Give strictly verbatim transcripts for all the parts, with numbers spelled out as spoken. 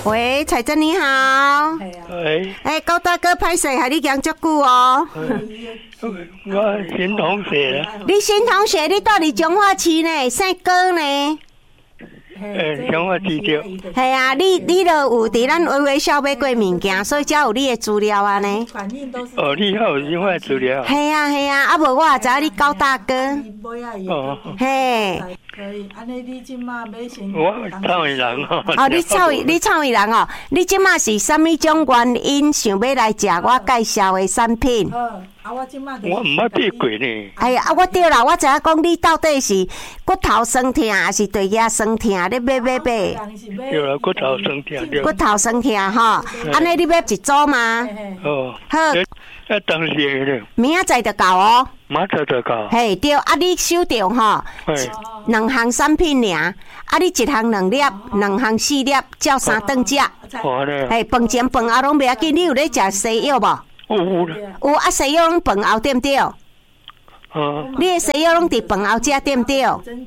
喂，彩珍你好。 喂。 哎，高大哥，拍摄还你讲足久哦。 我新同学。 你新同学，你到底彰化市呢？姓高呢？ 诶，彰化市对。 系啊，你你都有伫咱微微笑买过物件，所以才有你的资料啊呢。 哦，你还有另外资料。 系啊系啊，啊无我也知影你高大哥。 哦。 嘿。 可以，安尼你即马要先。 我草原人哦。 哦，你草你草原人哦，你即马是啥物种原因想要来食我介绍的产品？ 啊，我即马我唔捌闭过呢。 哎呀，啊，我对啦，我知影讲你到底是骨头酸痛，还是对牙酸痛？你买买买。 对啦，骨头酸痛。 骨头酸痛吼，安尼你要一组吗？ 哦。 好。 啊，当时咧。 明仔载就到哦。 明仔载就到。 嘿，对，啊，你收到吼。两项产品尔，啊，你一项两粒，两项四粒，照三顿食。 好咧。 嘿，饭前饭后拢袂要紧，你有咧食西药无？ 有啦。 有啊，西药拢饭后对不对？ 哦。 你的西药拢伫饭后食对不对？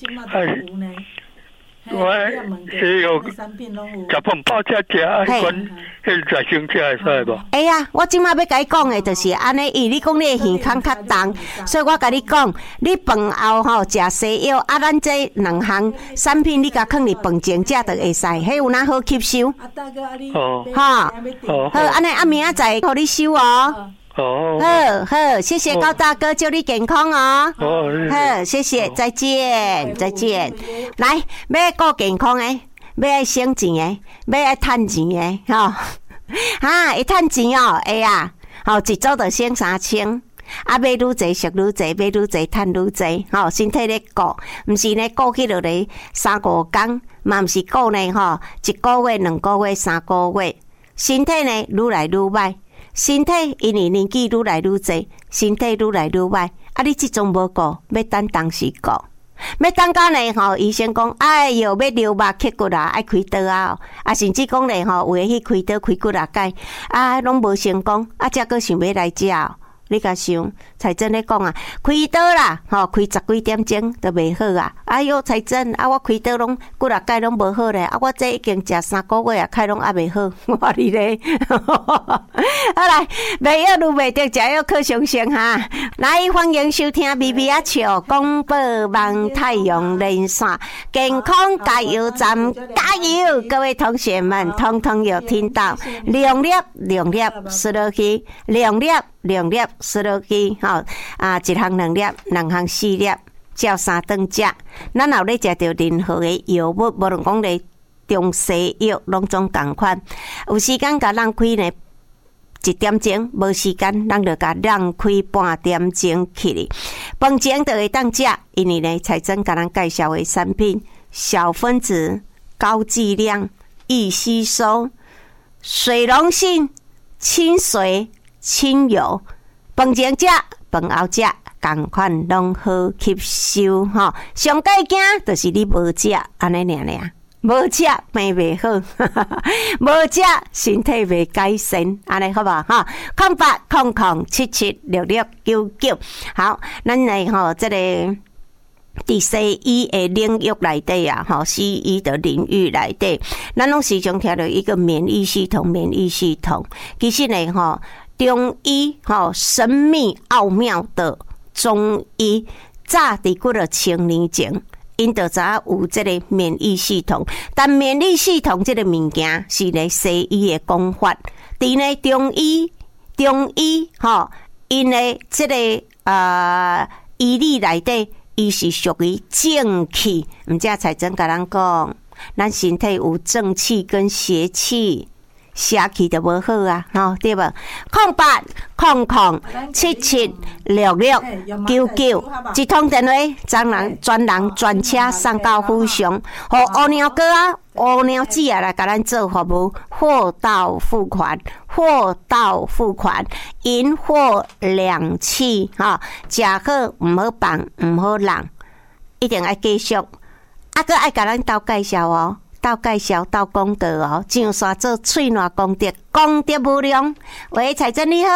我西药食饭泡食食，啊，迄款迄在生食会使无？ 哎呀，我即马要甲你讲的，就是安尼，伊你讲你的耳孔较重，所以我甲你讲，你饭后吼食西药，啊，咱这两项产品你甲放伫饭前食就会使，迄有哪好吸收？ 哦， 哈，好，安尼啊，明仔载互你收哦。 哦， 好好，谢谢高大哥，祝你健康哦。 哦， 好，谢谢，再见，再见。来，要顾健康诶，要爱省钱诶，要爱趁钱诶，吼，哈，会趁钱哦，会啊，吼，一组就省三千。啊，买愈济食愈济，买愈济趁愈济，吼，身体咧顾，毋是咧顾去落咧三五工，嘛毋是顾呢吼，一个月、两个月、三个月，身体呢愈来愈歹。身体因为年纪愈来愈济，身体愈来愈歹，啊！你即种无顾，要等当时顾，要等到呢吼，医生讲，哎哟，要留肉切骨啊，爱开刀啊，啊，甚至讲呢吼，为去开刀开骨啊解，啊，拢无成功，啊，则个想要来食。你甲想，彩珍咧讲啊，开刀啦，吼、哦，开十几点钟都袂好啊！哎哟，彩珍啊，我开刀拢骨力钙拢无好咧，啊，我这已经食三个月啊，钙拢还袂好，我话你咧，好来，袂药愈袂得，食药靠上升哈！来，欢迎收听 B B 啊笑广播网太阳连线健康加油站，加油！各位同学们，通通有听到，两粒两粒输落去，两粒。两粒输落去，吼啊，一项两粒，两项四粒，照三顿食。咱后咧食到任何的药物，无论讲咧中西药，拢总共款。有时间甲咱开呢一点钟，无时间咱就甲咱开半点钟起哩。饭前就会当食，因为呢，彩珍甲咱介绍的产品，小分子、高剂量、易吸收、水溶性、亲水。亲油，饭前食，饭后食，同款拢好吸收吼。上介惊就是你无食，安尼尔尔，无食病袂好，无食身体袂改善，安尼好无哈？空八空空七七六六九九，好，咱来吼，这个。伫西医的领域内底啊，吼，西医的领域内底，咱拢时常听到一个免疫系统，免疫系统，其实呢，吼。中医吼神秘奥妙的中医，早伫几个千年前，因就知影有这个免疫系统，但免疫系统这个物件是咧西医的讲法，伫咧中医中医吼，因咧这个呃医理内底，伊是属于正气，毋知彩珍甲咱讲，咱身体有正气跟邪气。邪气就无好啊，吼、哦、对无？空八空空七七六六九九，一通电话，专人专人专车送到府上，互乌鸟哥啊、乌鸟子啊来甲咱做服务，货到付款，货到付款，银货两讫，哈，食好毋好放，毋好浪，一定要继续，啊，搁爱甲咱斗介绍哦。到介绍到功德哦，上山做翠兰功德，功德无量。喂，彩珍你好。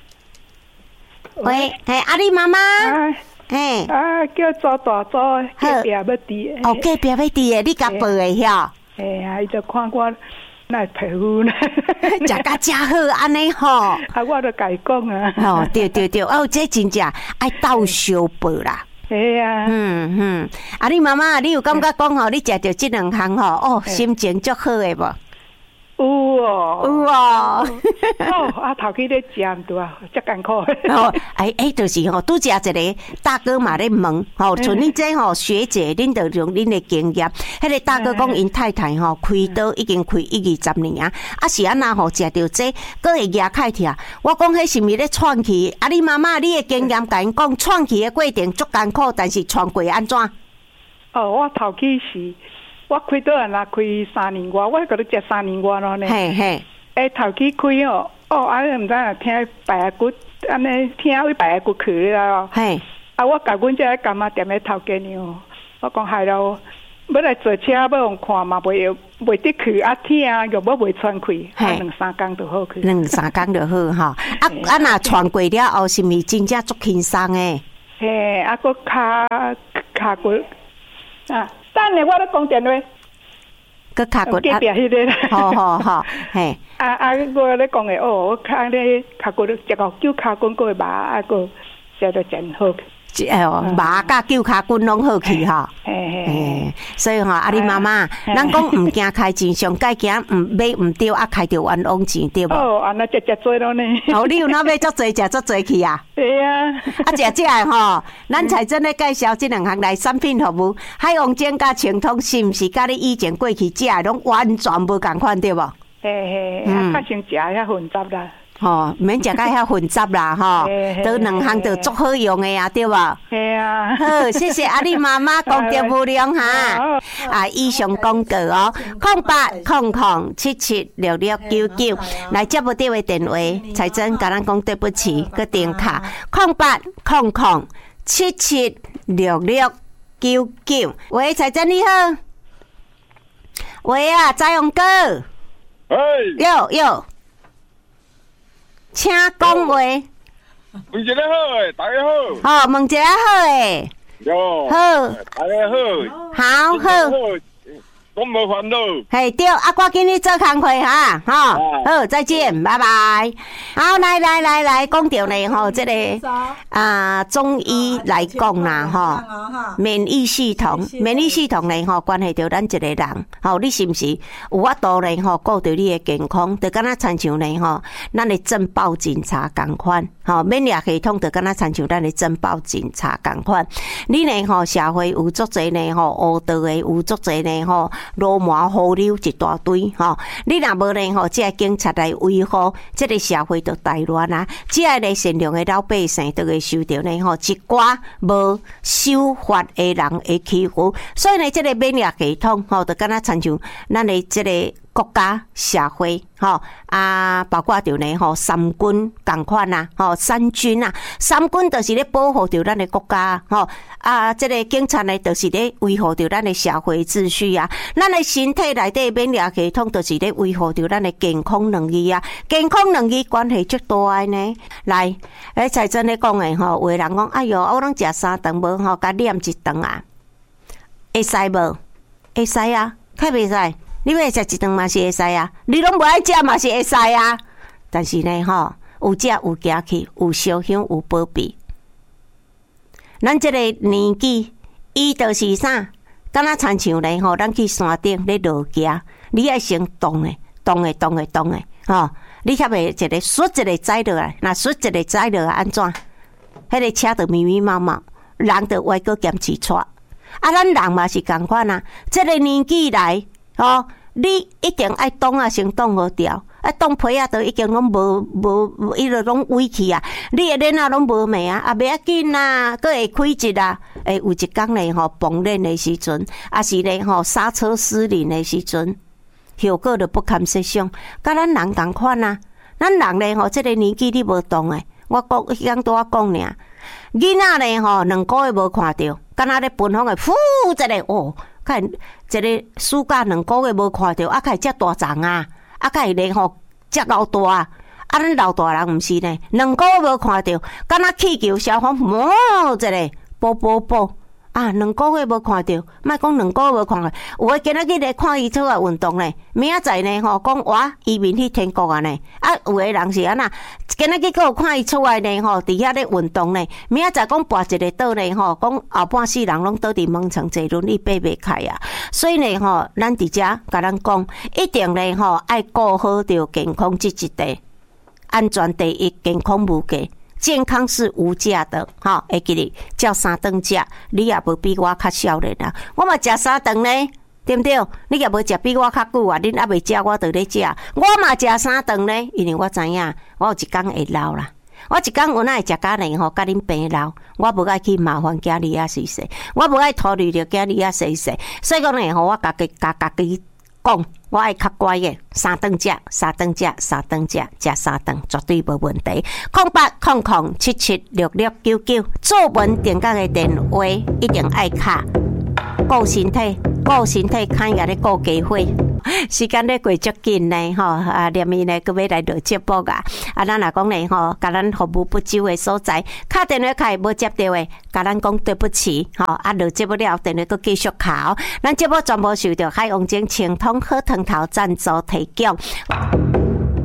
喂，嘿，阿丽妈妈。嘿。 啊，叫做大组的，隔壁要伫的。 哦，隔壁要伫的，你甲报的晓。 嘿啊，伊就看我那皮肤呢？ 食甲真好安尼吼。 啊，我都甲伊讲啊。 哦，对对对，哦，这真正爱斗相报啦。 系啊。 嗯嗯，啊，你妈妈，你有感觉讲吼，你食着这两项吼，哦，心情足好诶无？ 有哦， 有哦， 哦，啊头去咧食对啊，真艰苦。 哦，哎哎，就是吼，拄食一个大哥嘛咧问，吼，像恁这吼学姐，恁着用恁的经验，迄个大哥讲因太太吼开刀已经开一二十年啊，啊是安那吼食着这，搁会牙开疼。我讲迄是毋是咧喘气？啊，你妈妈你的经验甲因讲，喘气的过程足艰苦，但是喘过安怎？ 哦，我头去是。我开刀啊，开三年外，我迄个都食三年外咯呢。 嘿嘿， 诶，头起开哦，哦，啊，毋知啊，听白牙骨，安尼听位白牙骨去了。 嘿， 啊，我甲阮这个干妈店的头家娘，我讲害了，要来坐车要用看嘛，袂袂得去，啊，听又要袂喘气，啊，两三工就好去。 两三工就好哈。啊啊，若喘过了后，是毋是真正足轻松诶？ 嘿，啊，个骹骹骨啊。等下，我咧讲电话。 佮卡骨啊，迄个。 好好好，嘿。 啊啊，我咧讲诶，哦，我看咧卡骨食个叫卡骨个麻，啊个食得真好。 哦，麻甲叫卡骨拢好去哈。 嘿嘿。 所以吼，啊，你妈妈，咱讲毋惊开钱，上盖惊毋买毋对，啊，开着冤枉钱对无？ 哦，安那食食多咯呢。 哦，你有哪买足多食足多去啊？ 对啊。 啊，食这个吼，咱才真咧介绍这两项来产品服务，海王精甲清通是毋是？甲你以前过去食拢完全无共款对无？ 嘿嘿，啊，较先食遐混杂啦。吼， 免食甲遐混杂啦，吼，都两项都足好用的啊，对无？ 系啊。 好，谢谢阿丽妈妈功德无量哈。啊，以上广告哦，空八空空七七六六九九，来接不到的电话，彩珍甲咱讲对不起，个电卡空八空空七七六六九九。喂，彩珍你好。喂啊，张勇哥。 哎。 哟哟。请讲话。 问一个好诶，大家好。 哦，问一个好诶。 哟。 好。 大家好。 好好。 讲无烦恼。 嘿对，啊，我今日做工课哈，吼，好，再见，拜拜。好，来来来来，讲到呢吼，这个啊中医来讲啦，吼，免疫系统，免疫系统呢吼，关系到咱一个人，吼，你是毋是有法度呢吼，顾到你的健康，就敢若亲像呢吼，咱的珍宝检查共款，吼，免疫系统就敢若亲像咱的珍宝检查共款。你呢吼，社会有足侪呢吼，乌道的有足侪呢吼。罗麻好溜一大堆吼，你若无呢吼，即个警察来维护，即个社会就大乱啊！即个呢善良的老百姓都会受到呢吼一寡无守法的人的欺负，所以呢，即个免疫系统吼，就敢若亲像咱的即个国家社会吼啊，包括着呢吼三军共款啊，吼三军啊，三军就是咧保护着咱的国家吼啊，即个警察呢，就是咧维护着咱的社会秩序啊，咱的身体内底免疫系统就是咧维护着咱的健康能力啊，健康能力关系足大的呢。来，诶，才真咧讲诶吼，有的人讲，哎哟，我拢食三顿无吼，甲念一顿啊，会使无？会使啊，较袂使。你要食一顿嘛是会使啊，你拢无爱食嘛是会使啊。但是呢，吼，有食有行去，有烧香有保庇。咱这个年纪，伊就是啥？敢若亲像呢，吼，咱去山顶咧落行，你爱先动诶，动诶，动诶，动诶，吼，你较袂一个摔一个栽落来，若摔一个栽落来安怎？迄个车就密密麻麻，人就歪个兼起错。啊，咱人嘛是共款啊，这个年纪来。哦，你一定爱冻啊，先冻好掉，啊冻皮啊，都已经拢无无，伊就拢萎去啊。你的脸啊，拢无美啊，啊袂要紧啊，佫会开一啊。诶，有一工呢吼，崩裂的时阵，啊是呢吼，刹车失灵的时阵，后果就不堪设想。甲咱人共款啊，咱人呢吼，这个年纪你无冻诶，我讲迄工拄我讲尔，囡仔呢吼，两个月无看着，敢若咧奔放诶，呼一个哦。看一个暑假两个月无看到，啊，开遮大长啊，啊，开咧吼遮老大啊，啊，咱老大人毋是呢，两个月无看到，敢若气球消防，哞一个啵啵啵， 啊，两个月无看到，莫讲两个月无看到，有诶今仔日来看伊做啊运动咧，明仔载呢吼讲哇移民去天国啊呢，啊有诶人是安那，今仔日佫有看伊出来呢吼，伫遐咧运动呢，明仔载讲跋一个倒呢吼，讲后半世人拢倒伫门床坐轮椅爬袂开啊，所以呢吼，咱伫遮甲咱讲，一定呢吼爱顾好着健康这一块，安全第一，健康无价。健康是无价的，哈！会记哩，照三顿食，你也无比我较少年啊！我嘛食三顿呢，对不对？你也无食比我较久啊！恁还未食，我就咧食。我嘛食三顿呢，因为我知影，我有一天会老啦。我一天有哪会食甲呢？吼，甲恁病老，我无爱去麻烦囝儿啊，谁谁，我无爱拖累着囝儿啊，谁谁。所以讲呢，吼，我家己家家己。讲，我爱较乖嘅，三顿食，三顿食，三顿食，食三顿绝对无问题。空八空空七七六六九九，做文点讲嘅电话一定爱卡，顾身体，顾身体，看也咧顾家伙。时间咧过足紧呢，吼啊！连伊呢，佮要来录节目啊！啊，咱若讲呢，吼，甲咱服务不周的所在，敲电话开无接到的，甲咱讲对不起，吼啊！录节目了，电话佮继续敲，咱节目全部受到海王精清通好汤头赞助提供。